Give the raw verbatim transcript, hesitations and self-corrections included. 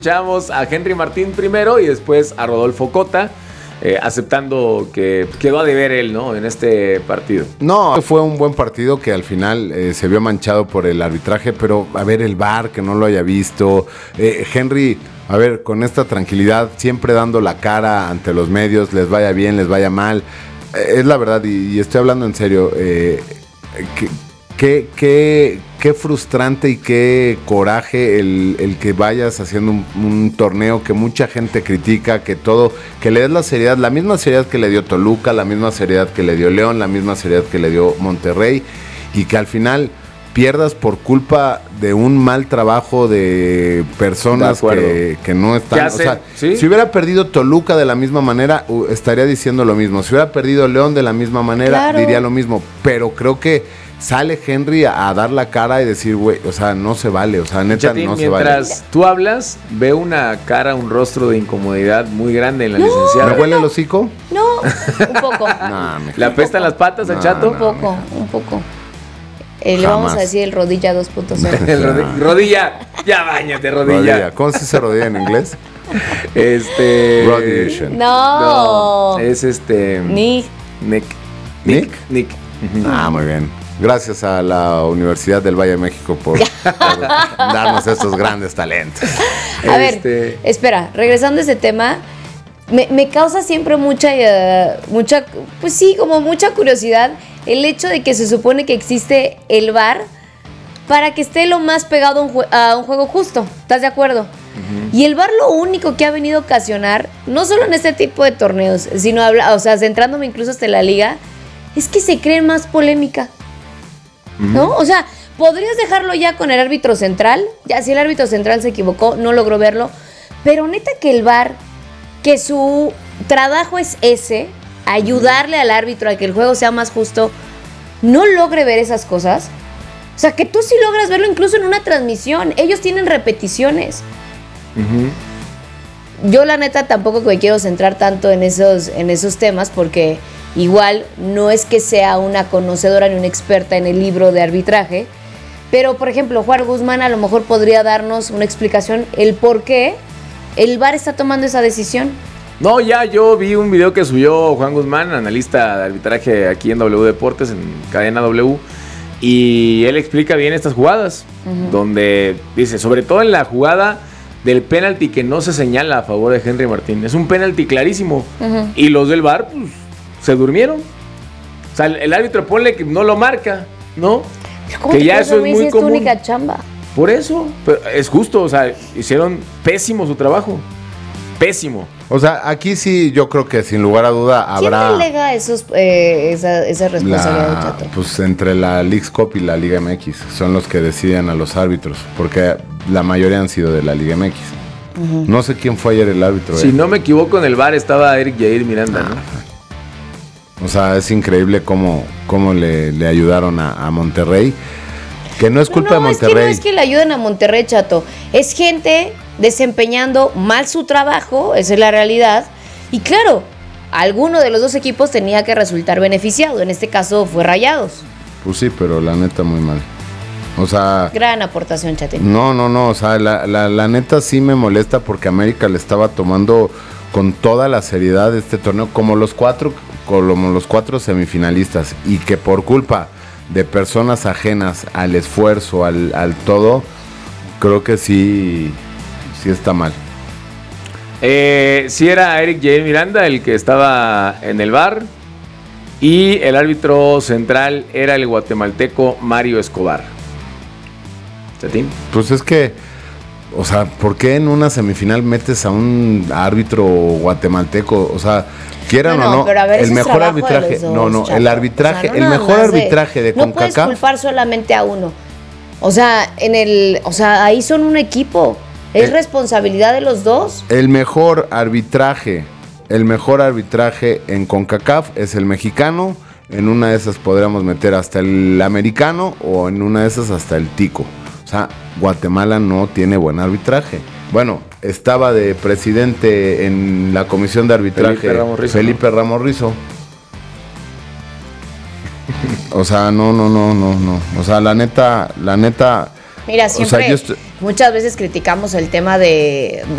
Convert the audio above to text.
Escuchamos a Henry Martín primero y después a Rodolfo Cota, eh, aceptando que quedó a deber él, ¿no? En este partido. No, fue un buen partido que al final eh, se vio manchado por el arbitraje, pero a ver el V A R que no lo haya visto. Eh, Henry, a ver, con esta tranquilidad, siempre dando la cara ante los medios, les vaya bien, les vaya mal. Eh, es la verdad, y, y estoy hablando en serio. Eh, que, Qué, qué, qué frustrante y qué coraje el, el que vayas haciendo un, un torneo que mucha gente critica, que todo, que le des la seriedad, la misma seriedad que le dio Toluca, la misma seriedad que le dio León, la misma seriedad que le dio Monterrey, y que al final pierdas por culpa de un mal trabajo de personas de que, que no están. O sea, ¿sí? Si hubiera perdido Toluca de la misma manera, uh, estaría diciendo lo mismo. Si hubiera perdido León de la misma manera, claro, diría lo mismo. Pero creo que sale Henry a, a dar la cara y decir, güey, o sea, no se vale, o sea, neta, Chatín, no se vale. Mientras tú hablas, veo una cara, un rostro de incomodidad muy grande en la no, licenciada. ¿Me huele el hocico? No, un poco. No, ¿le apestan las patas al no, Chato? Un poco, no, un poco. Eh, le vamos a decir el rodilla dos punto cero. El rodi- rodilla, ya báñate, rodilla. rodilla. ¿Cómo se dice rodilla en inglés? Este... Rodillation. No. No, es este... Nick. Nick. Nick. Nick. Uh-huh. Ah, muy bien. Gracias a la Universidad del Valle de México por, por darnos estos grandes talentos. A este... ver, espera, regresando a ese tema, me, me causa siempre mucha, uh, mucha, pues sí, como mucha curiosidad el hecho de que se supone que existe el V A R para que esté lo más pegado a un, jue- a un juego justo. ¿Estás de acuerdo? Uh-huh. Y el V A R lo único que ha venido a ocasionar, no solo en este tipo de torneos, sino, habla, o sea, centrándome incluso hasta la liga, es que se cree más polémica. ¿No? O sea, podrías dejarlo ya con el árbitro central. Ya si el árbitro central se equivocó, no logró verlo. Pero neta que el V A R, que su trabajo es ese, ayudarle al árbitro a que el juego sea más justo, no logre ver esas cosas. O sea, que tú sí logras verlo incluso en una transmisión. Ellos tienen repeticiones. Uh-huh. Yo la neta tampoco me quiero centrar tanto en esos, en esos temas porque... Igual no es que sea una conocedora ni una experta en el libro de arbitraje, pero por ejemplo Juan Guzmán a lo mejor podría darnos una explicación el por qué el V A R está tomando esa decisión. No, ya yo vi un video que subió Juan Guzmán, analista de arbitraje aquí en W Deportes, en Cadena W, y él explica bien estas jugadas, uh-huh. donde dice, sobre todo en la jugada del penalti que no se señala a favor de Henry Martín, es un penalti clarísimo, uh-huh. y los del V A R, pues, se durmieron. O sea, el, el árbitro ponle que no lo marca, ¿no? ¿Cómo que ya eso es muy común. Es tu única chamba. Por eso, pero es justo, o sea, hicieron pésimo su trabajo. Pésimo. O sea, aquí sí yo creo que sin lugar a duda habrá... ¿Quién delega esos, eh, esa, esa responsabilidad, la, Chato? Pues entre la Leagues Cup y la Liga M X son los que deciden a los árbitros, porque la mayoría han sido de la Liga M X. Uh-huh. No sé quién fue ayer el árbitro. Si eh. no me equivoco, en el V A R estaba Eric Jair Miranda, ah. ¿no? O sea, es increíble cómo, cómo le, le ayudaron a, a Monterrey. Que no es culpa no, no, de Monterrey. Es que no es que le ayuden a Monterrey, Chato. Es gente desempeñando mal su trabajo, esa es la realidad. Y claro, alguno de los dos equipos tenía que resultar beneficiado. En este caso fue Rayados. Pues sí, pero la neta muy mal. O sea... Gran aportación, Chatín. No, no, no. O sea, la, la, la neta sí me molesta porque América le estaba tomando con toda la seriedad este torneo, como los cuatro, como los cuatro semifinalistas, y que por culpa de personas ajenas al esfuerzo, al, al todo, creo que sí, sí está mal. Eh, sí era Eric Jair Miranda el que estaba en el V A R, y el árbitro central era el guatemalteco Mario Escobar. ¿Chatín? Pues es que... O sea, ¿por qué en una semifinal metes a un árbitro guatemalteco? O sea, quieran no, no, o no, pero a ver, el mejor arbitraje, dos, no, no, Chato. el arbitraje, o sea, no el mejor arbitraje de, de CONCACAF. No puedes culpar solamente a uno. O sea, en el, o sea, ahí son un equipo. Es el, responsabilidad de los dos. El mejor arbitraje, el mejor arbitraje en CONCACAF es el mexicano. En una de esas podríamos meter hasta el americano o en una de esas hasta el tico. O sea, Guatemala no tiene buen arbitraje. Bueno, estaba de presidente en la comisión de arbitraje Felipe Ramos Rizo. Felipe Ramos Rizo. O sea, no, no, no, no, no. O sea, la neta, la neta, Mira, siempre, O sea, yo estoy- muchas veces criticamos el tema de,